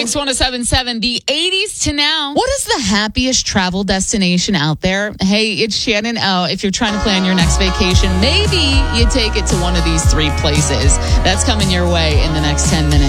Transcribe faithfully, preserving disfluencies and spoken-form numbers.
Mix one oh seven point seven, the eighties to now. What is the happiest travel destination out there? Hey, it's Shannon O. If you're trying to plan your next vacation, maybe you take it to one of these three places. That's coming your way in the next ten minutes.